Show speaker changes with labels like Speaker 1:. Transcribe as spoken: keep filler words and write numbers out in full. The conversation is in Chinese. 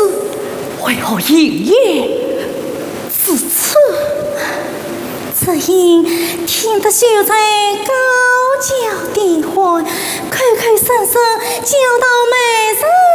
Speaker 1: 为何营业至此？
Speaker 2: 只因听得秀才高叫地唤，口口声声叫到美人。